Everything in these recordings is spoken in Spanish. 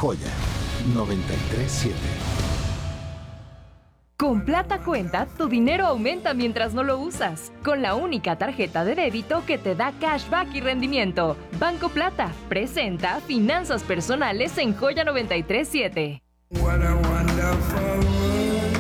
Joya 93.7. Con Plata Cuenta, tu dinero aumenta mientras no lo usas. Con la única tarjeta de débito que te da cashback y rendimiento. Banco Plata presenta Finanzas Personales en Joya 93.7. What a wonderful world.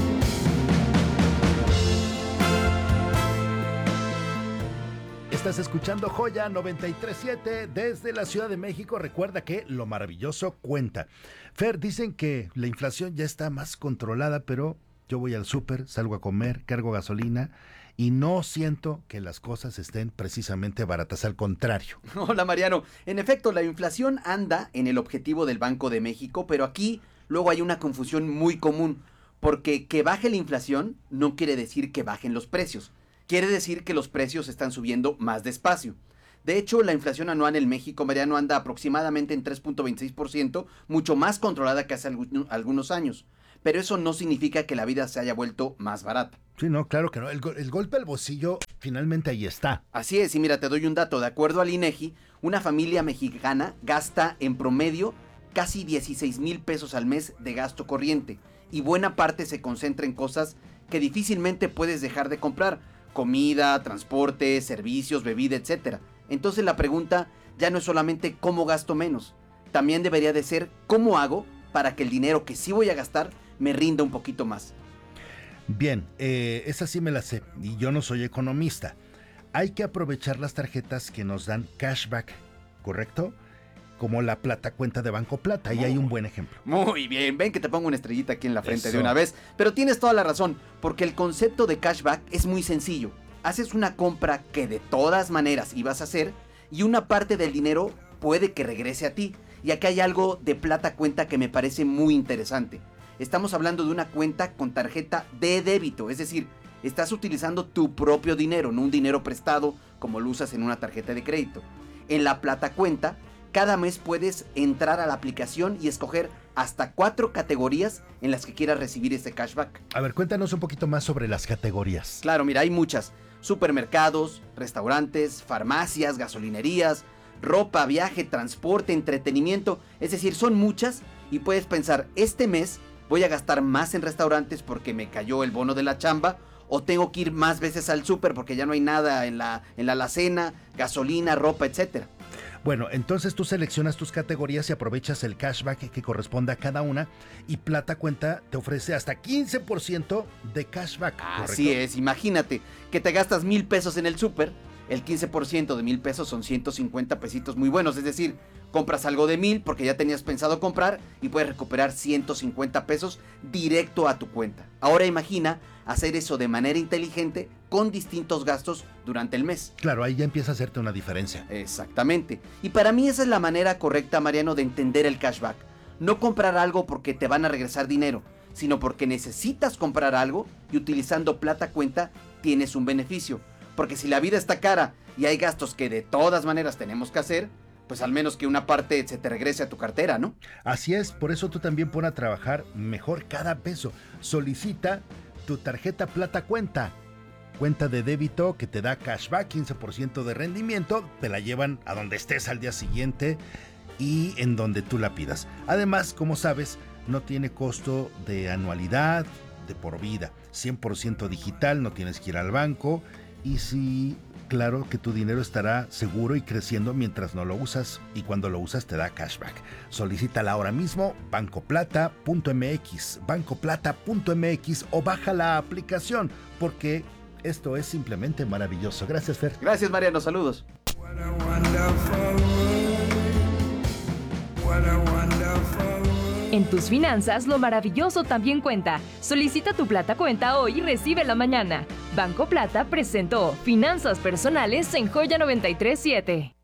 Estás escuchando Joya 93.7 desde la Ciudad de México. Recuerda que lo maravilloso cuenta. Fer, dicen que la inflación ya está más controlada, pero yo voy al súper, salgo a comer, cargo gasolina y no siento que las cosas estén precisamente baratas, al contrario. Hola Mariano, en efecto la inflación anda en el objetivo del Banco de México, pero aquí luego hay una confusión muy común, porque que baje la inflación no quiere decir que bajen los precios. Quiere decir que los precios están subiendo más despacio. De hecho, la inflación anual en México, Mariano, anda aproximadamente en 3.26%, mucho más controlada que hace algunos años. Pero eso no significa que la vida se haya vuelto más barata. Sí, no, claro que no. El golpe al bolsillo finalmente ahí está. Así es, y mira, te doy un dato. De acuerdo al INEGI, una familia mexicana gasta en promedio casi 16,000 pesos al mes de gasto corriente. Y buena parte se concentra en cosas que difícilmente puedes dejar de comprar. Comida, transporte, servicios, bebida, etc. Entonces la pregunta ya no es solamente cómo gasto menos, también debería de ser cómo hago para que el dinero que sí voy a gastar me rinda un poquito más. Bien, esa sí me la sé y yo no soy economista. Hay que aprovechar las tarjetas que nos dan cashback, ¿correcto? Como la Plata Cuenta de Banco Plata, ahí hay un buen ejemplo. Muy bien, ven que te pongo una estrellita aquí en la frente Eso. de una vez. Pero tienes toda la razón, porque el concepto de cashback es muy sencillo. Haces una compra que de todas maneras ibas a hacer y una parte del dinero puede que regrese a ti. Y aquí hay algo de Plata Cuenta que me parece muy interesante. Estamos hablando de una cuenta con tarjeta de débito, es decir, estás utilizando tu propio dinero, no un dinero prestado como lo usas en una tarjeta de crédito. En la Plata Cuenta, cada mes puedes entrar a la aplicación y escoger hasta 4 categorías en las que quieras recibir ese cashback. A ver, cuéntanos un poquito más sobre las categorías. Claro, mira, hay muchas. Supermercados, restaurantes, farmacias, gasolinerías, ropa, viaje, transporte, entretenimiento. Es decir, son muchas y puedes pensar, este mes voy a gastar más en restaurantes porque me cayó el bono de la chamba, o tengo que ir más veces al súper porque ya no hay nada en la alacena, gasolina, ropa, etcétera. Bueno, entonces tú seleccionas tus categorías y aprovechas el cashback que corresponde a cada una y Plata Cuenta te ofrece hasta 15% de cashback. Así ¿correcto? es, imagínate que te gastas 1,000 pesos en el súper, el 15% de 1,000 pesos son 150 pesitos muy buenos, es decir, compras algo de 1,000 porque ya tenías pensado comprar y puedes recuperar 150 pesos directo a tu cuenta. Ahora imagina hacer eso de manera inteligente con distintos gastos durante el mes. Claro, ahí ya empieza a hacerte una diferencia. Exactamente. Y para mí esa es la manera correcta, Mariano, de entender el cashback. No comprar algo porque te van a regresar dinero, sino porque necesitas comprar algo y utilizando Plata Cuenta tienes un beneficio. Porque si la vida está cara y hay gastos que de todas maneras tenemos que hacer, pues al menos que una parte se te regrese a tu cartera, ¿no? Así es, por eso tú también pon a trabajar mejor cada peso. Solicita tu tarjeta Plata Cuenta. Cuenta de débito que te da cashback, 15% de rendimiento, te la llevan a donde estés al día siguiente y en donde tú la pidas. Además, como sabes, no tiene costo de anualidad, de por vida, 100% digital, no tienes que ir al banco y sí, claro que tu dinero estará seguro y creciendo mientras no lo usas y cuando lo usas te da cashback. Solicítala ahora mismo, bancoplata.mx, bancoplata.mx o baja la aplicación porque esto es simplemente maravilloso. Gracias, Fer. Gracias, Mariano, saludos. What a wonderful world. What a wonderful world. En tus finanzas, lo maravilloso también cuenta. Solicita tu Plata Cuenta hoy y recíbela mañana. Banco Plata presentó Finanzas Personales en Joya 93.7.